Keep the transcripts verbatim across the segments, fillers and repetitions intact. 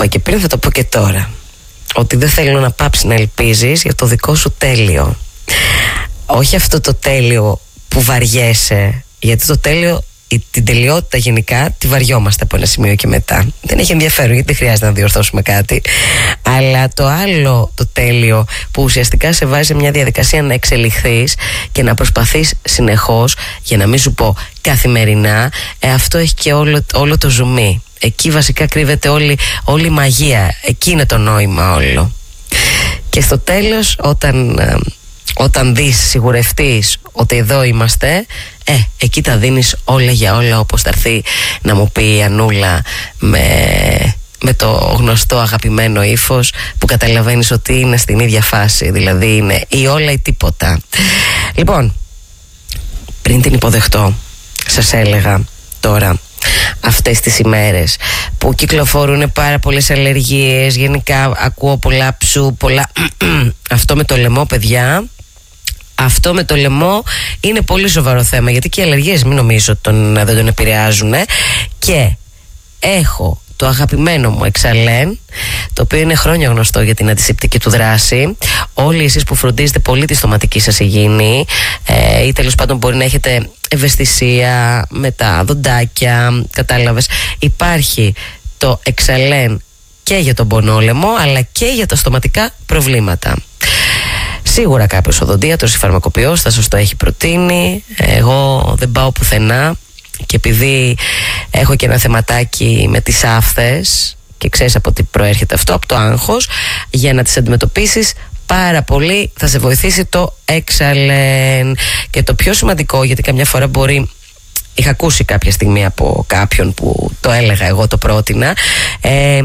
είπα και πριν, θα το πω και τώρα. Ότι δεν θέλω να πάψει να ελπίζεις για το δικό σου τέλειο. Όχι αυτό το τέλειο που βαριέσαι, γιατί το τέλειο, την τελειότητα γενικά τη βαριόμαστε από ένα σημείο και μετά. Δεν έχει ενδιαφέρον, γιατί δεν χρειάζεται να διορθώσουμε κάτι. Αλλά το άλλο, το τέλειο, που ουσιαστικά σε βάζει σε μια διαδικασία να εξελιχθείς και να προσπαθείς συνεχώς, για να μην σου πω καθημερινά, ε, αυτό έχει και όλο, όλο το ζουμί. Εκεί βασικά κρύβεται όλη, όλη η μαγεία. Εκεί είναι το νόημα όλο. Και στο τέλος, όταν... Ε, Όταν δεις, σιγουρευτείς ότι εδώ είμαστε, ε, εκεί τα δίνεις όλα για όλα, όπως θα έρθει να μου πει η Ανούλα με, με το γνωστό αγαπημένο ύφος, που καταλαβαίνεις ότι είναι στην ίδια φάση, δηλαδή είναι ή όλα ή τίποτα. Λοιπόν, πριν την υποδεχτώ, σας έλεγα τώρα, αυτές τις ημέρες που κυκλοφορούν πάρα πολλές αλλεργίες, γενικά ακούω πολλά ψου, πολλά αυτό με το λαιμό, παιδιά. Αυτό με το λαιμό είναι πολύ σοβαρό θέμα, γιατί και οι αλλεργίες μην νομίζω ότι τον, δεν τον επηρεάζουν. Και έχω το αγαπημένο μου εξαλέν, το οποίο είναι χρόνια γνωστό για την αντισηπτική του δράση. Όλοι εσείς που φροντίζετε πολύ τη στοματική σας υγιεινή, ε, ή τέλος πάντων μπορεί να έχετε ευαισθησία με τα δοντάκια, κατάλαβες, υπάρχει το εξαλέν και για τον πονόλαιμο αλλά και για τα στοματικά προβλήματα. Σίγουρα κάποιος οδοντίατρος ή φαρμακοποιός θα σας το έχει προτείνει. Εγώ δεν πάω πουθενά, και επειδή έχω και ένα θεματάκι με τις άφθες και ξέρεις από τι προέρχεται αυτό, από το άγχος, για να τις αντιμετωπίσεις πάρα πολύ θα σε βοηθήσει το εξαλέν. Και το πιο σημαντικό, γιατί καμιά φορά μπορεί, είχα ακούσει κάποια στιγμή από κάποιον που το έλεγα, εγώ το πρότεινα, ε,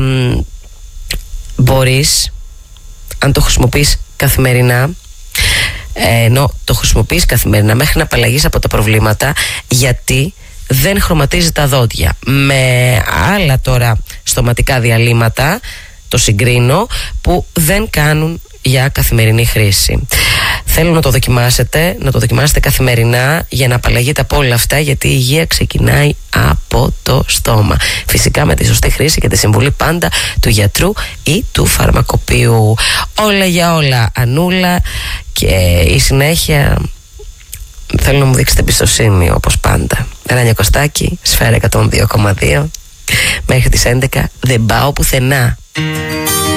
μπορείς, αν το χρησιμοποιείς καθημερινά, ενώ το χρησιμοποιείς καθημερινά μέχρι να απαλλαγείς από τα προβλήματα, γιατί δεν χρωματίζει τα δόντια. Με άλλα τώρα στοματικά διαλύματα, το συγκρίνω, που δεν κάνουν για καθημερινή χρήση. Θέλω να το δοκιμάσετε, να το δοκιμάσετε καθημερινά για να απαλλαγείτε από όλα αυτά, γιατί η υγεία ξεκινάει από το στόμα. Φυσικά με τη σωστή χρήση και τη συμβουλή πάντα του γιατρού ή του φαρμακοποιού. Όλα για όλα, Ανούλα, και η συνέχεια θέλω να μου δείξετε εμπιστοσύνη, όπως πάντα. Ράνια Κωστάκη, Σφαίρα εκατόν δύο κόμμα δύο. Μέχρι τις έντεκα δεν πάω πουθενά.